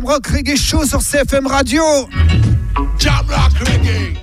Rock Reggae Show sur CFM Radio. Jam Rock Reggae.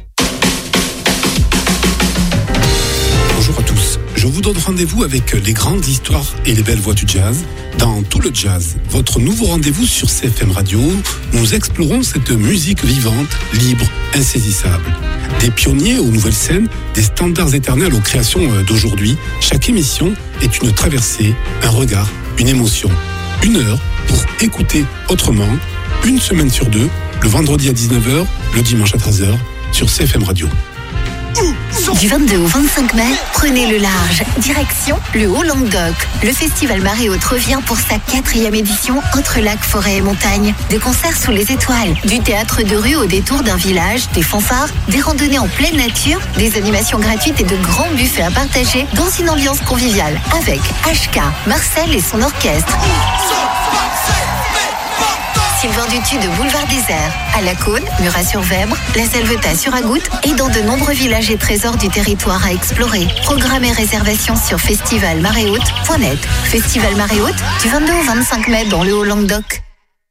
Bonjour à tous, je vous donne rendez-vous avec les grandes histoires et les belles voix du jazz dans Tout le Jazz, votre nouveau rendez-vous sur CFM Radio. Nous explorons cette musique vivante, libre, insaisissable. Des pionniers aux nouvelles scènes, des standards éternels aux créations d'aujourd'hui. Chaque émission est une traversée, un regard, une émotion. 1 heure pour écouter autrement, une semaine sur 2, le vendredi à 19h, le dimanche à 13h, sur CFM Radio. Du 22 au 25 mai, prenez le large. Direction le Haut-Languedoc. Le festival Marée Haute revient pour sa 4e édition entre lacs, forêts et montagnes. Des concerts sous les étoiles, du théâtre de rue au détour d'un village, des fanfares, des randonnées en pleine nature, des animations gratuites et de grands buffets à partager dans une ambiance conviviale avec HK, Marcel et son orchestre. Sylvain Dutu de Boulevard Désert, à La Cône, Murat-sur-Vèbre, La Salvetat sur Agout et dans de nombreux villages et trésors du territoire à explorer. Programme et réservation sur festivalmarée-haute.net. Festival Marée Haute du 22 au 25 mai dans le Haut-Languedoc.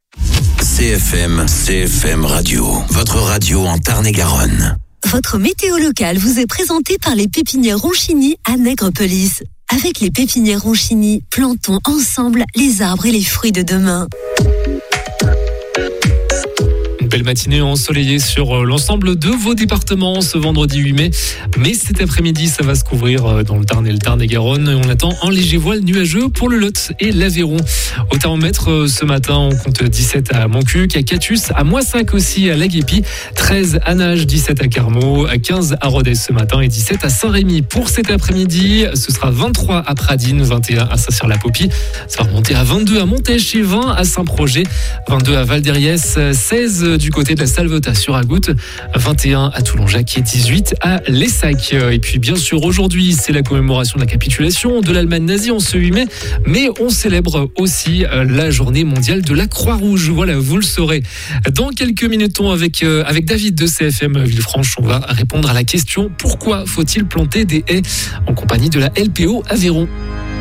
CFM Radio, votre radio en Tarn-et-Garonne. Votre météo locale vous est présentée par les pépinières Ronchini à Nègrepelisse. Avec les pépinières Ronchini, plantons ensemble les arbres et les fruits de demain. Belle matinée ensoleillée sur l'ensemble de vos départements ce vendredi 8 mai. Mais cet après-midi, ça va se couvrir dans le Tarn et le Tarn-et-Garonne. On attend un léger voile nuageux pour le Lot et l'Aveyron. Au thermomètre, ce matin, on compte 17 à Montcuq, à Catus, à -5 aussi à Laguépi, 13 à Nages, 17 à Carmaux, à 15 à Rodez ce matin et 17 à Saint-Rémy. Pour cet après-midi, ce sera 23 à Pradines, 21 à Saint-Cyr-la-Popie. Ça va remonter à 22 à Montèche et 20 à Saint-Projet, 22 à Val-d'Eriès, 16 du côté de la Salvetat sur Agout, 21 à Toulon-Jacques et 18 à Lessac. Et puis bien sûr aujourd'hui c'est la commémoration de la capitulation de l'Allemagne nazie en ce 8 mai, mais on célèbre aussi la journée mondiale de la Croix-Rouge. Voilà, vous le saurez. Dans quelques minutes avec David de CFM Villefranche, on va répondre à la question: pourquoi faut-il planter des haies, en compagnie de la LPO Aveyron.